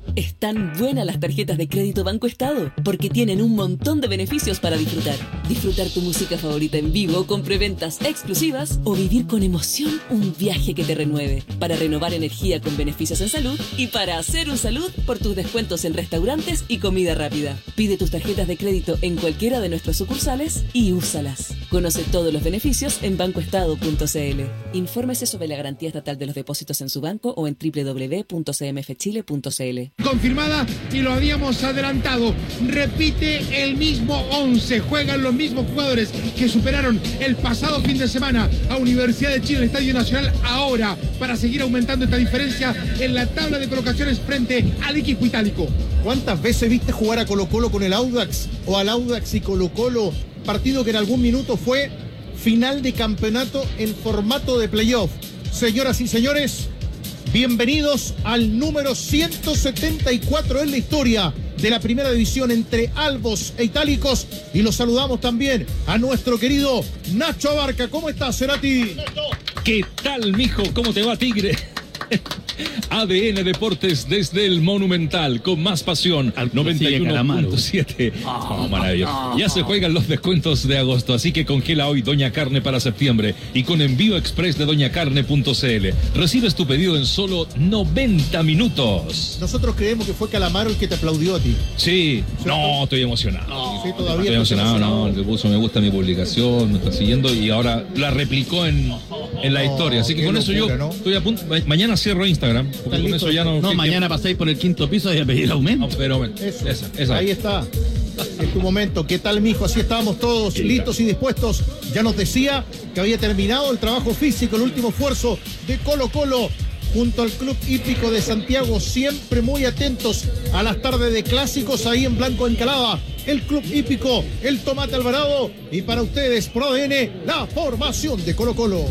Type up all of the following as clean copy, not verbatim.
Están buenas las tarjetas de crédito Banco Estado porque tienen un montón de beneficios para disfrutar. Disfrutar tu música favorita en vivo con preventas exclusivas o vivir con emoción un viaje que te renueve. Para renovar energía con beneficios en salud y para hacer un salud por tus descuentos en restaurantes y comida rápida. Pide tus tarjetas de crédito en cualquiera de nuestras sucursales y úsalas. Conoce todos los beneficios en bancoestado.cl. Infórmese sobre la garantía estatal de los depósitos en su banco o en www.cmfchile.cl. Confirmada y lo habíamos adelantado. Repite el mismo 11. Juegan los mismos jugadores que superaron el pasado fin de semana a Universidad de Chile en el Estadio Nacional. Ahora, para seguir aumentando esta diferencia en la tabla de colocaciones frente al equipo itálico. ¿Cuántas veces viste jugar a Colo-Colo con el Audax o al Audax y Colo-Colo? Partido que en algún minuto fue final de campeonato en formato de playoff. Señoras y señores, bienvenidos al número 174 en la historia de la primera división entre albos e itálicos. Y los saludamos también a nuestro querido Nacho Abarca. ¿Cómo estás, Cerati? ¿Qué tal, mijo? ¿Cómo te va, Tigre? ADN Deportes desde el Monumental, con más pasión, al 91.7. Maravilloso. Ya se juegan los descuentos de agosto, así que congela hoy Doña Carne para septiembre y con envío express de doñacarne.cl recibes tu pedido en solo 90 minutos. Nosotros creemos que fue Calamaro el que te aplaudió a ti. Sí, no, estoy emocionado. No, sí, todavía estoy emocionado, no, le puso me gusta mi publicación, me está siguiendo y ahora la replicó en la historia, así que con eso yo estoy a punto. Mañana cierro Instagram, porque con eso ya no. No, mañana pasáis por el quinto piso y a pedir aumento. No, pero esa. Ahí está. En tu momento. ¿Qué tal, mijo? Así estábamos todos listos y dispuestos. Ya nos decía que había terminado el trabajo físico, el último esfuerzo de Colo-Colo junto al Club Hípico de Santiago, siempre muy atentos a las tardes de clásicos ahí en Blanco Encalada. El Club Hípico, el Tomate Alvarado y para ustedes por ADN, la formación de Colo-Colo.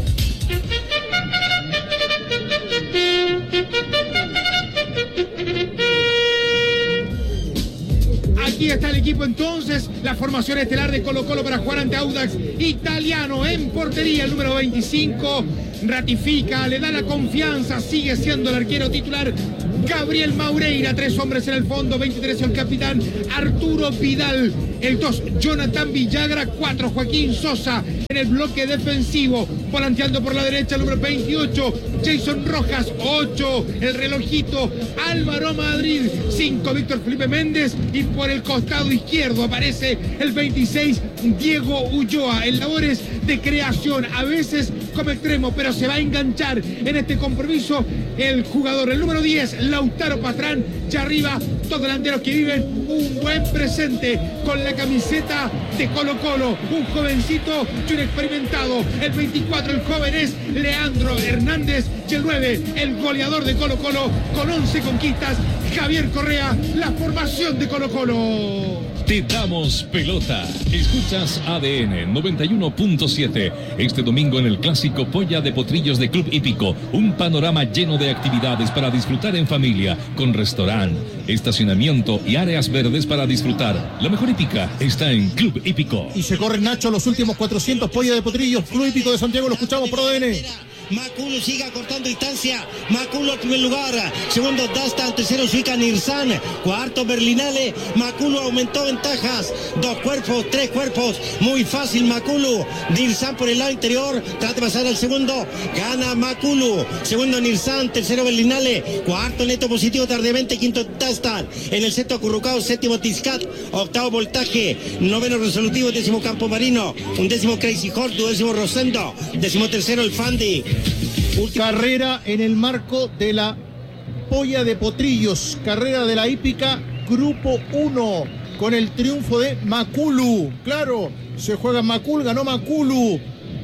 Aquí está el equipo entonces, la formación estelar de Colo-Colo para jugar ante Audax Italiano. En portería el número 25 ratifica, le da la confianza, sigue siendo el arquero titular Gabriel Maureira. 3 hombres en el fondo, 23 el capitán Arturo Vidal, el 2 Jonathan Villagra, 4 Joaquín Sosa en el bloque defensivo, volanteando por la derecha el número 28 Jason Rojas, 8 el relojito Álvaro Madrid, 5 Víctor Felipe Méndez y por el costado izquierdo aparece el 26 Diego Ulloa en labores de creación, a veces como extremo, pero se va a enganchar en este compromiso el jugador, el número 10 Lautaro Pastrán. Ya arriba, dos delanteros que viven un buen presente con la camiseta de Colo-Colo, un jovencito y un experimentado. El 24, el joven es Leandro Hernández, y el 9, el goleador de Colo-Colo con 11 conquistas, Javier Correa, la formación de Colo-Colo. Te damos pelota. Escuchas ADN 91.7. Este domingo en el clásico Polla de Potrillos de Club Hípico. Un panorama lleno de actividades para disfrutar en familia, con restaurante, estacionamiento y áreas verdes para disfrutar. La mejor hípica está en Club Hípico. Y se corre Nacho los últimos 400 Polla de Potrillos. Club Hípico de Santiago, lo escuchamos por ADN. Maculo sigue acortando distancia. Maculo en primer lugar. Segundo Dastan. Tercero Suica Nirsan. Cuarto Berlinale. Maculo aumentó ventajas. 2 cuerpos, 3 cuerpos. Muy fácil Maculo. Nirsan por el lado interior. Trata de pasar al segundo. Gana Maculo. Segundo Nirsan. Tercero Berlinale. Cuarto neto positivo tardiamente. Quinto Dastan. En el sexto Acurrucado. Séptimo Tiscat. Octavo Voltaje. Noveno Resolutivo. Décimo Campo Marino. Undécimo Crazy Horse. Duodécimo Rosendo. Décimo tercero el Fandi. Carrera en el marco de la Polla de Potrillos, carrera de la hípica Grupo 1, con el triunfo de Maculu. Claro, se juega Macul, ganó Maculu,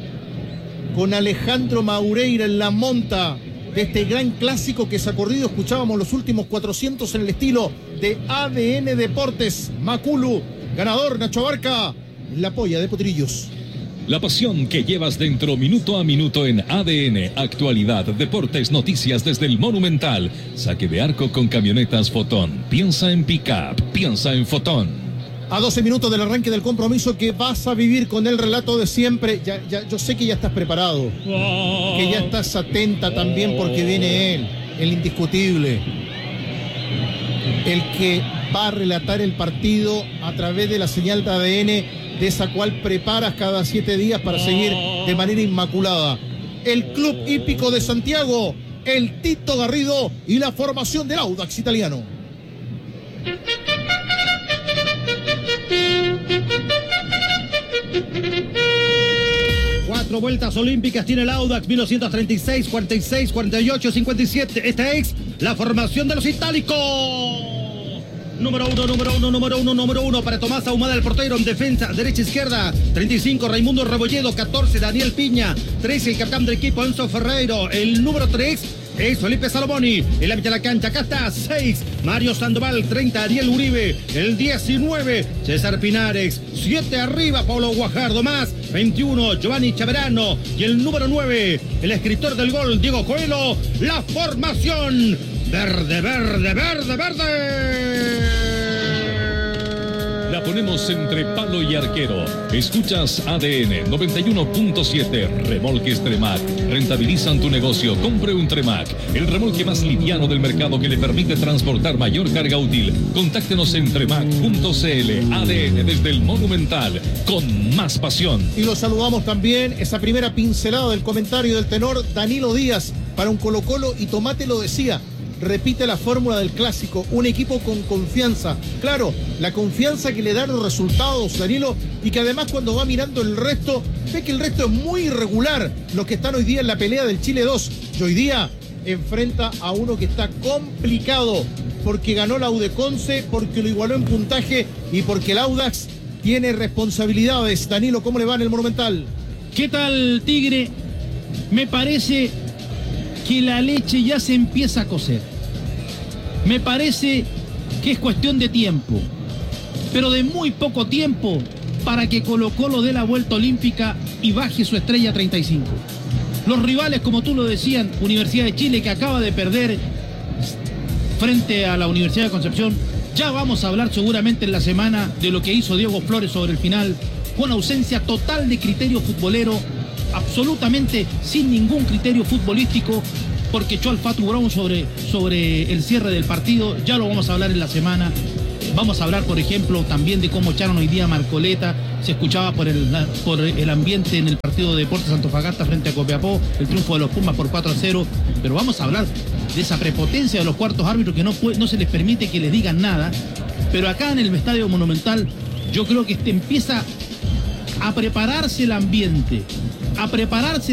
con Alejandro Maureira en la monta de este gran clásico que se ha corrido. Escuchábamos los últimos 400 en el estilo de ADN Deportes. Maculu, ganador, Nacho Abarca, la Polla de Potrillos. La pasión que llevas dentro minuto a minuto en ADN, actualidad, deportes, noticias desde el Monumental. Saque de arco con camionetas Fotón. Piensa en pick-up, piensa en Fotón. A 12 minutos del arranque del compromiso que vas a vivir con el relato de siempre. Yo sé que ya estás preparado, que ya estás atenta también porque viene él, el indiscutible. el que va a relatar el partido a través de la señal de ADN, de esa cual preparas cada 7 días para seguir de manera inmaculada. El Club Hípico de Santiago, el Tito Garrido y la formación del Audax italiano. Cuatro vueltas olímpicas tiene el Audax, 1936, 46, 48, 57. Esta es la formación de los itálicos. Número uno para Tomás Ahumada, el portero en defensa, derecha, izquierda. 35, Raimundo Rebolledo. 14, Daniel Piña. 13, el capitán del equipo, Enzo Ferreiro. El número 3 es Felipe Salomoni. En la mitad de la cancha, acá está. 6, Mario Sandoval. 30, Ariel Uribe. El 19, César Pinares. 7 arriba, Paulo Guajardo. Más 21, Giovanni Chaverano. Y el número 9, el escritor del gol, Diego Coelho. La formación verde, verde, verde, verde. La ponemos entre palo y arquero. Escuchas ADN 91.7. Remolques Tremac. Rentabilizan tu negocio. Compre un Tremac, el remolque más liviano del mercado que le permite transportar mayor carga útil. Contáctenos en tremac.cl. ADN desde el Monumental, con más pasión. Y lo saludamos también, esa primera pincelada del comentario del tenor Danilo Díaz para un Colo-Colo, y Tomate lo decía. Repite la fórmula del clásico, un equipo con confianza. Claro, la confianza que le dan los resultados, Danilo, y que además cuando va mirando el resto, ve que el resto es muy irregular. Los que están hoy día en la pelea del Chile 2, y hoy día enfrenta a uno que está complicado, porque ganó la Udeconce, porque lo igualó en puntaje y porque el Audax tiene responsabilidades. Danilo, ¿cómo le va en el Monumental? ¿Qué tal, Tigre? Me parece que la leche ya se empieza a cocer. Me parece que es cuestión de tiempo, pero de muy poco tiempo, para que Colo-Colo dé la vuelta olímpica y baje su estrella a 35. Los rivales, como tú lo decías, Universidad de Chile, que acaba de perder frente a la Universidad de Concepción. Ya vamos a hablar seguramente en la semana de lo que hizo Diego Flores sobre el final, con ausencia total de criterio futbolero, absolutamente sin ningún criterio futbolístico, porque echó al Fatu Brown sobre el cierre del partido. Ya lo vamos a hablar en la semana. Vamos a hablar, por ejemplo, también de cómo echaron hoy día a Marcoleta. Se escuchaba por el ambiente en el partido de Deportes Antofagasta frente a Copiapó, el triunfo de los Pumas por 4-0. Pero vamos a hablar de esa prepotencia de los cuartos árbitros, que no se les permite que les digan nada. Pero acá en el Estadio Monumental, yo creo que empieza a prepararse el ambiente, a prepararse